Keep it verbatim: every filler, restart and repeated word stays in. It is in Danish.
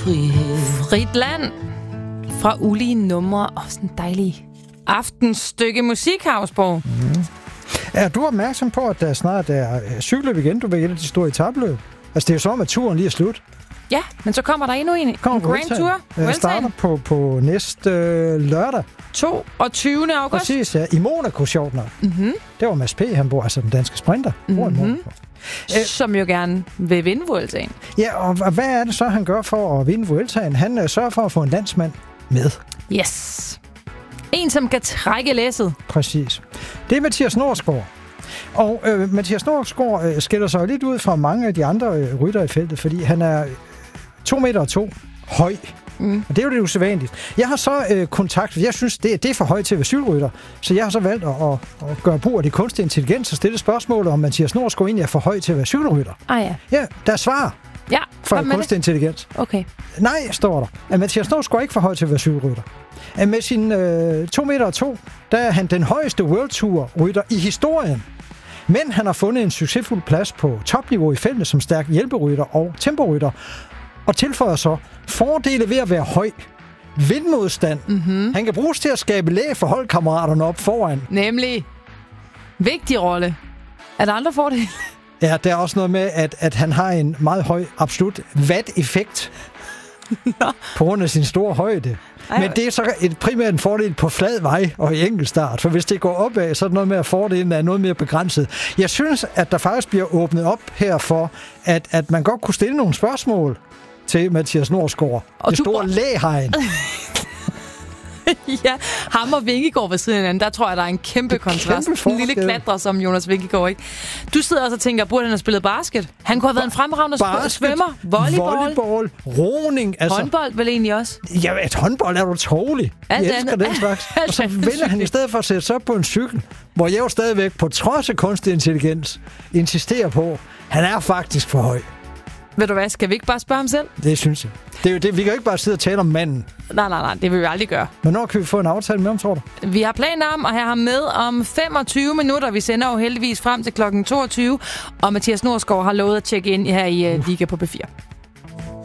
frihed. Frit land fra ulige numre og sådan en dejlig aftensstykke musik, Havsborg. Mm. Er du opmærksom på, at der snart er cykelløb igen? Du vil et af de store etabløb. Altså, det er jo som, at turen lige er slut. Ja, men så kommer der endnu en, en Grand Tour. Jeg starter på, på næste øh, lørdag. toogtyvende august. Præcis, ja. I Monaco, sjovt nok. Mm-hmm. Det var Mads P., han bor, altså den danske sprinter. Mm-hmm. Som jo gerne vil vinde Vueltaen. Ja, og, og hvad er det så, han gør for at vinde Vueltaen? Han øh, sørger for at få en landsmand med. Yes. En, som kan trække læsset. Præcis. Det er Mathias Norsgaard. Og øh, Mathias Norsgaard øh, skiller sig lidt ud fra mange af de andre øh, ryttere i feltet, fordi han er to meter og to høj. Mm. Og det er jo det usædvanligt. Jeg har så øh, kontakt, jeg synes, det, det er for højt til at være cykelrytter, så jeg har så valgt at, at, at gøre brug af de kunstige intelligens og stille spørgsmål, om Mathias Norsgaard egentlig er for høj til at være cykelrytter. Ah ja. Ja, der er svar ja, for kunstig intelligens. Okay. Nej, står der. At Mathias Norsgaard er ikke for høj til at være cykelrytter. At med sin øh, to meter og to, der er han den højeste World Tour rytter i historien. Men han har fundet en succesfuld plads på topniveau i feltet som stærk hjælperytter og temporytter. Og tilføjer så fordele ved at være høj. Vindmodstand. Mm-hmm. Han kan bruges til at skabe læg for holdkammeraterne op foran. Nemlig. Vigtig rolle. Er der andre fordele? Ja, der er også noget med, at, at han har en meget høj, absolut watt-effekt. På grund af sin store højde. Ej, men det er så et primært en fordel på flad vej og i enkeltstart. For hvis det går opad, så er det noget med, at fordelen er noget mere begrænset. Jeg synes, at der faktisk bliver åbnet op her for, at, at man godt kunne stille nogle spørgsmål til Mathias Norsgaard. Og det store læhegn. Ja, ham og Vingegaard ved siden af hinanden, der tror jeg, der er en kæmpe det kontrast. Kæmpe en lille klatrer som Jonas Vingegaard, ikke? Du sidder også og tænker, burde han have spillet basket? Han kunne have været en fremragende svømmer. Volleyball. Volleyball, roning. Altså. Håndbold vel egentlig også? Ja, et håndbold er du tålig. Jeg elsker den slags. Og så vælger han i stedet for at sætte sig op på en cykel, hvor jeg jo stadigvæk, på trods af kunstig intelligens, insisterer på, han er faktisk for høj. Ved du hvad, skal vi ikke bare spørge ham selv? Det synes jeg. Det er jo det. Vi kan jo ikke bare sidde og tale om manden. Nej, nej, nej. Det vil vi aldrig gøre. Men når kan vi få en aftale med ham, tror du? Vi har planer om at have ham med om femogtyve minutter. Vi sender jo heldigvis frem til klokken toogtyve. Og Mathias Norsgaard har lovet at tjekke ind her i uh, Liga på B fire.